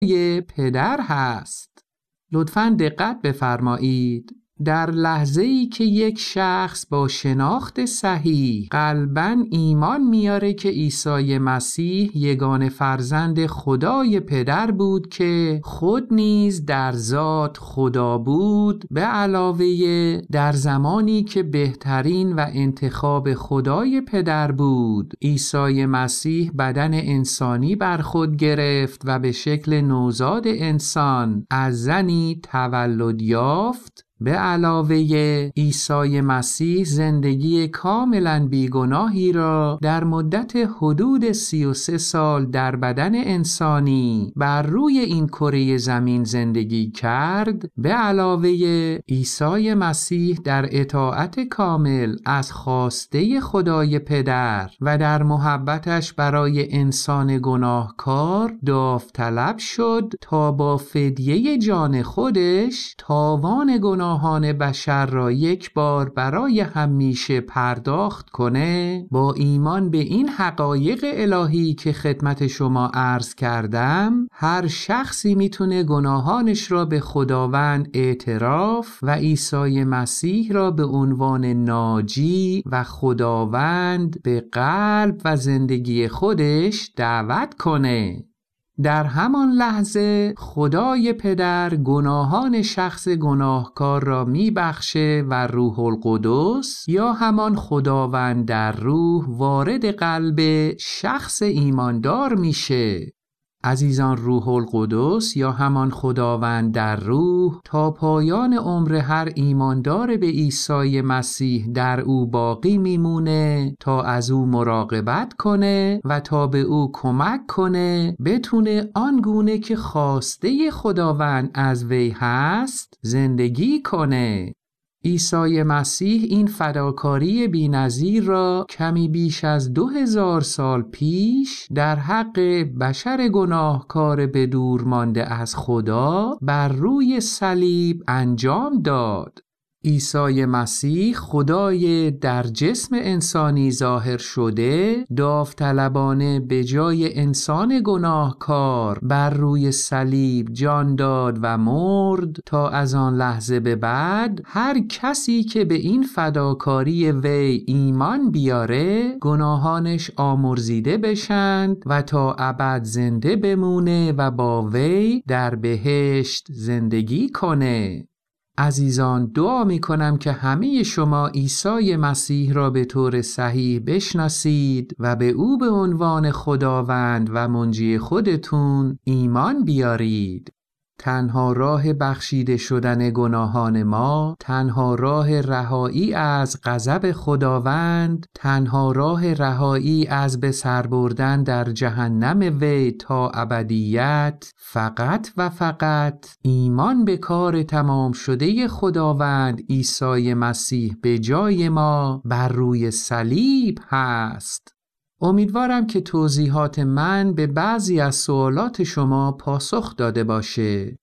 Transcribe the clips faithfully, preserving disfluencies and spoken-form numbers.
پدر هست. لطفاً دقت بفرمایید. در لحظه‌ای که یک شخص با شناخت صحیح قلباً ایمان میاره که عیسی مسیح یگانه فرزند خدای پدر بود که خود نیز در ذات خدا بود، به علاوه در زمانی که بهترین و انتخاب خدای پدر بود، عیسی مسیح بدن انسانی بر خود گرفت و به شکل نوزاد انسان از زنی تولد یافت. به علاوه عیسی مسیح زندگی کاملا بیگناهی را در مدت حدود سی و سه سال در بدن انسانی بر روی این کره زمین زندگی کرد. به علاوه عیسی مسیح در اطاعت کامل از خواسته خدای پدر و در محبتش برای انسان گناهکار داوطلب شد تا با فدیه جان خودش تاوان گناه گناهان بشر را یک بار برای همیشه پرداخت کنه. با ایمان به این حقایق الهی که خدمت شما عرض کردم، هر شخصی میتونه گناهانش را به خداوند اعتراف و عیسی مسیح را به عنوان ناجی و خداوند به قلب و زندگی خودش دعوت کنه. در همان لحظه خدای پدر گناهان شخص گناهکار را میبخشه و روح القدس یا همان خداوند در روح وارد قلب شخص ایماندار میشه. عزیزان، روح القدس یا همان خداوند در روح تا پایان عمر هر ایماندار به عیسی مسیح در او باقی میمونه تا از او مراقبت کنه و تا به او کمک کنه بتونه آنگونه که خواسته خداوند از وی هست زندگی کنه. عیسی مسیح این فداکاری بی‌نظیر را کمی بیش از دو هزار سال پیش در حق بشر گناهکار به دور مانده از خدا بر روی صلیب انجام داد. عیسی مسیح خدای در جسم انسانی ظاهر شده داوطلبانه به جای انسان گناهکار بر روی صلیب جان داد و مرد تا از آن لحظه به بعد هر کسی که به این فداکاری وی ایمان بیاره گناهانش آمرزیده بشند و تا ابد زنده بمونه و با وی در بهشت زندگی کنه. عزیزان، دعا می کنم که همه شما عیسی مسیح را به طور صحیح بشناسید و به او به عنوان خداوند و منجی خودتون ایمان بیارید. تنها راه بخشیده شدن گناهان ما، تنها راه رهایی از غضب خداوند، تنها راه رهایی از به سر بردن در جهنم وی تا ابدیت، فقط و فقط ایمان به کار تمام شده خداوند عیسی مسیح به جای ما بر روی صلیب هست. امیدوارم که توضیحات من به بعضی از سوالات شما پاسخ داده باشه.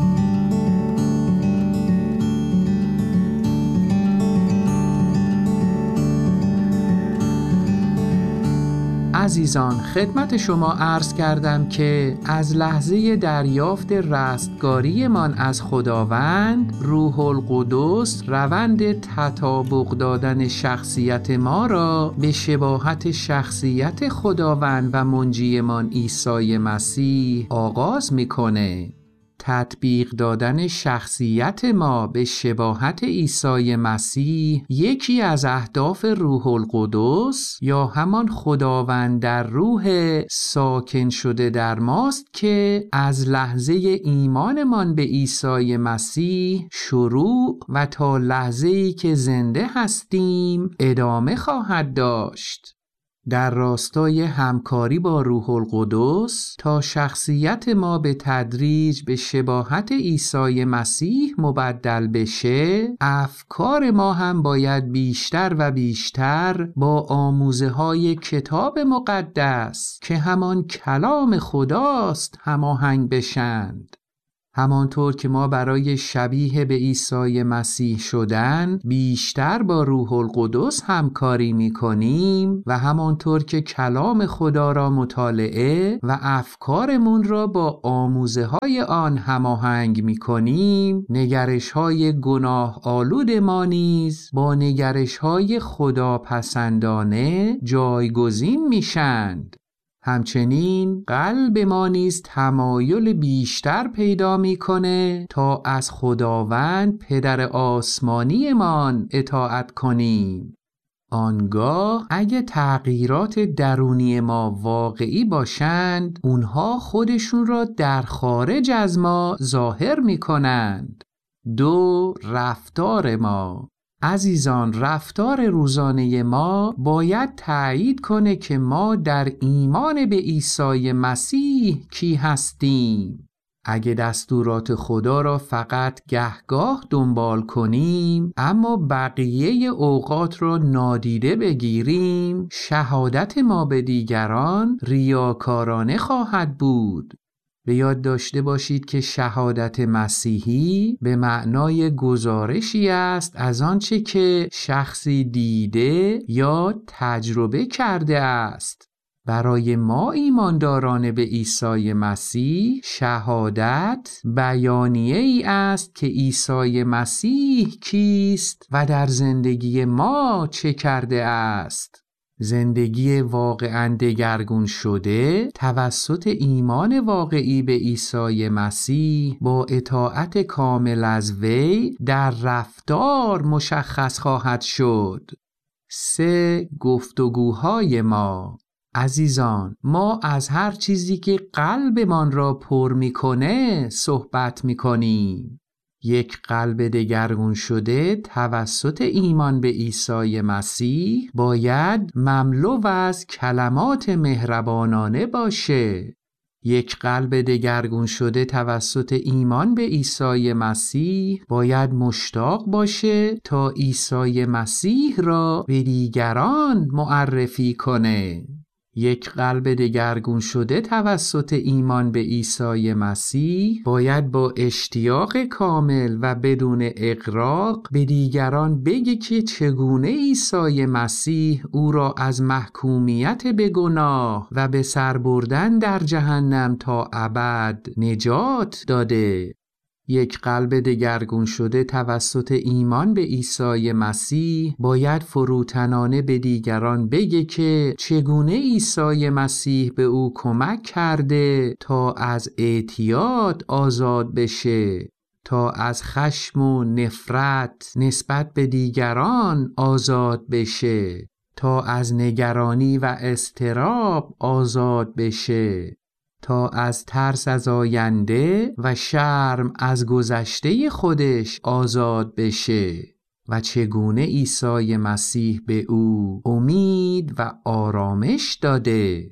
عزیزان، خدمت شما عرض کردم که از لحظه دریافت رستگاری من از خداوند، روح القدس روند تطابق دادن شخصیت ما را به شباهت شخصیت خداوند و منجی من عیسی مسیح آغاز میکنه. تطبیق دادن شخصیت ما به شباهت عیسی مسیح یکی از اهداف روح القدس یا همان خداوند در روح ساکن شده در ماست که از لحظه ایمانمان به عیسی مسیح شروع و تا لحظه‌ای که زنده هستیم ادامه خواهد داشت. در راستای همکاری با روح القدس تا شخصیت ما به تدریج به شباهت عیسی مسیح مبدل بشه، افکار ما هم باید بیشتر و بیشتر با آموزه های کتاب مقدس که همان کلام خداست هماهنگ بشند. همانطور که ما برای شبیه به عیسی مسیح شدن بیشتر با روح القدس همکاری می‌کنیم و همانطور که کلام خدا را مطالعه و افکارمون را با آموزه‌های آن هماهنگ می‌کنیم، نگرش‌های گناه آلود ما نیز با نگرش‌های خداپسندانه جایگزین میشند. همچنین قلب ما نیز تمایل بیشتر پیدا میکنه تا از خداوند پدر آسمانی مان اطاعت کنیم. آنگاه اگه تغییرات درونی ما واقعی باشند، اونها خودشون را در خارج از ما ظاهر میکنند. دو، رفتار ما. عزیزان، رفتار روزانه ما باید تایید کنه که ما در ایمان به عیسی مسیح کی هستیم. اگه دستورات خدا را فقط گهگاه دنبال کنیم اما بقیه اوقات را نادیده بگیریم، شهادت ما به دیگران ریاکارانه خواهد بود. به یاد داشته باشید که شهادت مسیحی به معنای گزارشی است از آنچه که شخصی دیده یا تجربه کرده است. برای ما ایمانداران به عیسی مسیح شهادت بیانیه ای است که عیسی مسیح کیست و در زندگی ما چه کرده است. زندگی واقعاً دگرگون شده توسط ایمان واقعی به عیسی مسیح با اطاعت کامل از وی در رفتار مشخص خواهد شد. سه، گفتگوهای ما. عزیزان، ما از هر چیزی که قلبمان را پر می‌کنه صحبت می‌کنیم. یک قلب دگرگون شده توسط ایمان به عیسی مسیح باید مملو از کلمات مهربانانه باشه. یک قلب دگرگون شده توسط ایمان به عیسی مسیح باید مشتاق باشه تا عیسی مسیح را به دیگران معرفی کنه. یک قلب دگرگون شده توسط ایمان به عیسی مسیح باید با اشتیاق کامل و بدون اغراق به دیگران بگه که چگونه عیسی مسیح او را از محکومیت به گناه و به سر بردن در جهنم تا ابد نجات داده. یک قلب دگرگون شده توسط ایمان به عیسی مسیح باید فروتنانه به دیگران بگه که چگونه عیسی مسیح به او کمک کرده تا از اعتیاد آزاد بشه، تا از خشم و نفرت نسبت به دیگران آزاد بشه، تا از نگرانی و اضطراب آزاد بشه، تا از ترس از آینده و شرم از گذشته خودش آزاد بشه و چگونه عیسی مسیح به او امید و آرامش داده.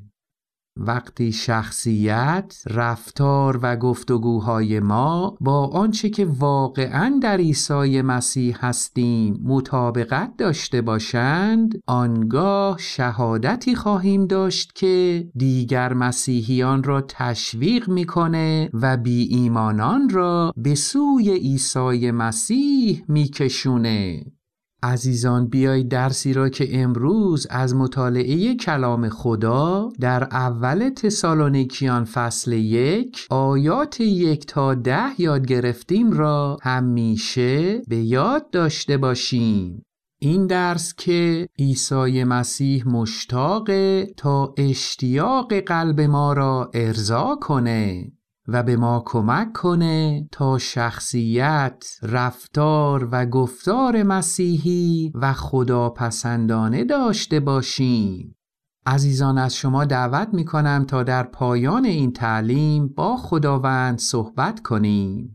وقتی شخصیت، رفتار و گفتگوهای ما با آنچه که واقعاً در عیسی مسیح هستیم مطابقت داشته باشند، آنگاه شهادتی خواهیم داشت که دیگر مسیحیان را تشویق میکنه و بی ایمانان را به سوی عیسی مسیح میکشونه. عزیزان، بیایید درسی را که امروز از مطالعه کلام خدا در اول تسالونیکیان فصل یک آیات یک تا ده یاد گرفتیم را همیشه به یاد داشته باشیم. این درس که عیسی مسیح مشتاقه تا اشتیاق قلب ما را ارضا کنه و به ما کمک کنه تا شخصیت، رفتار و گفتار مسیحی و خداپسندانه داشته باشیم. عزیزان، از شما دعوت می کنم تا در پایان این تعلیم با خداوند صحبت کنیم.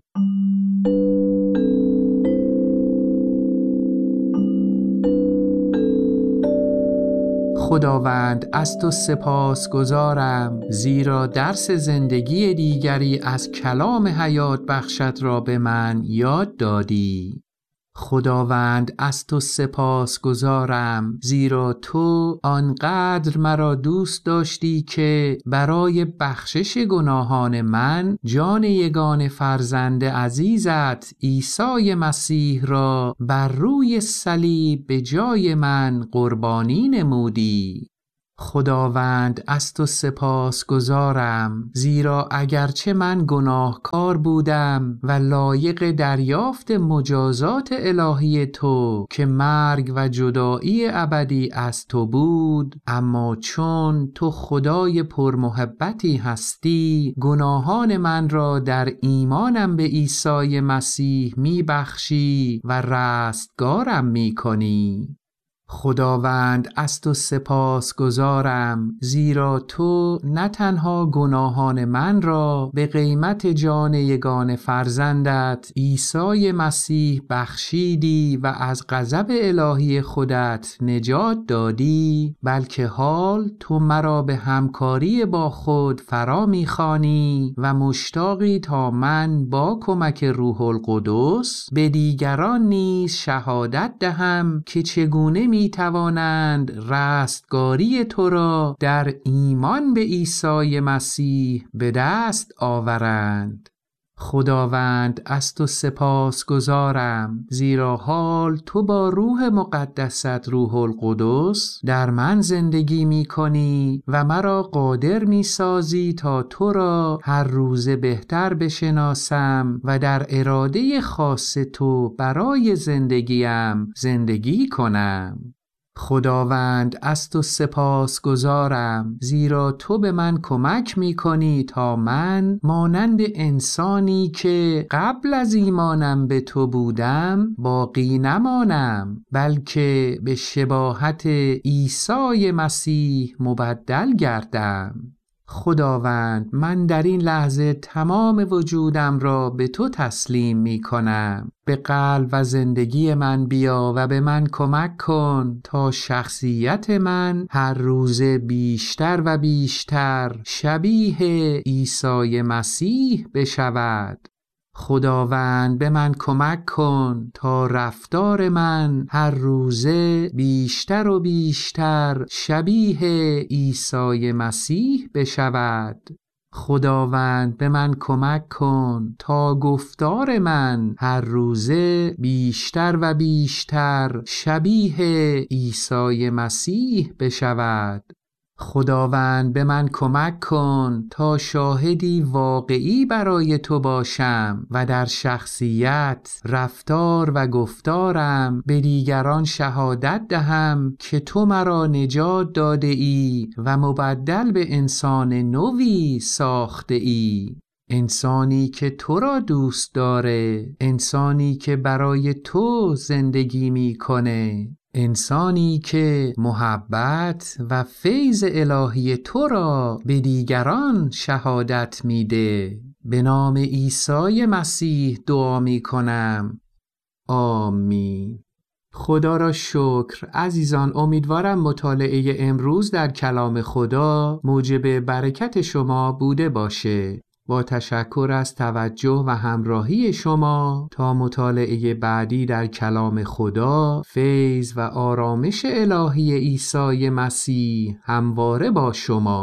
خداوند، از تو سپاس گزارم زیرا درس زندگی دیگری از کلام حیات بخشت را به من یاد دادی. خداوند از تو سپاس گزارم، زیرا تو آنقدر مرا دوست داشتی که برای بخشش گناهان من جان یگانه فرزند عزیزت عیسی مسیح را بر روی صلیب به جای من قربانی نمودی. خداوند از تو سپاس گزارم، زیرا اگرچه من گناهکار بودم و لایق دریافت مجازات الهی تو که مرگ و جدایی ابدی از تو بود، اما چون تو خدای پرمحبتی هستی گناهان من را در ایمانم به عیسی مسیح می بخشی و رستگارم می کنی. خداوند از تو سپاس گزارم، زیرا تو نه تنها گناهان من را به قیمت جان یگانه فرزندت عیسی مسیح بخشیدی و از غضب الهی خودت نجات دادی، بلکه حال تو مرا به همکاری با خود فرا می‌خوانی و مشتاقی تا من با کمک روح القدس به دیگران نیز شهادت دهم که چگونه می توانند رستگاری تو را در ایمان به عیسی مسیح به دست آورند. خداوند از تو سپاس گزارم، زیرا حال تو با روح مقدست روح القدس در من زندگی می کنی و مرا قادر می سازی تا تو را هر روز بهتر بشناسم و در اراده خاص تو برای زندگیم زندگی کنم. خداوند از تو سپاس گزارم، زیرا تو به من کمک می کنی تا من مانند انسانی که قبل از ایمانم به تو بودم باقی نمانم، بلکه به شباهت عیسی مسیح مبدل گردم. خداوند من در این لحظه تمام وجودم را به تو تسلیم می کنم. به قلب و زندگی من بیا و به من کمک کن تا شخصیت من هر روز بیشتر و بیشتر شبیه عیسی مسیح بشود. خداوند به من کمک کن تا رفتار من هر روزه بیشتر و بیشتر شبیه عیسی مسیح بشود. خداوند به من کمک کن تا گفتار من هر روزه بیشتر و بیشتر شبیه عیسی مسیح بشود. خداوند به من کمک کن تا شاهدی واقعی برای تو باشم و در شخصیت، رفتار و گفتارم به دیگران شهادت دهم که تو مرا نجات داده ای و مبدل به انسان نوی ساخته ای. انسانی که تو را دوست داره، انسانی که برای تو زندگی می کنه، انسانی که محبت و فیض الهی تو را به دیگران شهادت میده. به نام عیسی مسیح دعا می کنم. آمین. خدا را شکر. عزیزان، امیدوارم مطالعه امروز در کلام خدا موجب برکت شما بوده باشه. با تشکر از توجه و همراهی شما تا مطالعه بعدی در کلام خدا، فیض و آرامش الهی عیسی مسیح همواره با شما.